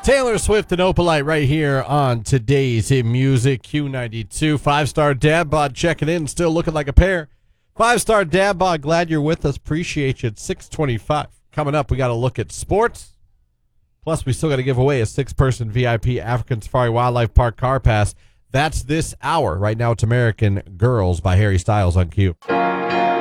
Taylor Swift and Opalite right here on today's Hit Music Q92. 5-star dad bod checking in, still looking like a pair. 5-star dad bod, glad you're with us. Appreciate you at 625. Coming up, we got to look at sports. Plus, we still got to give away a 6-person VIP African Safari Wildlife Park car pass. That's this hour. Right now, it's American Girls by Harry Styles on Q.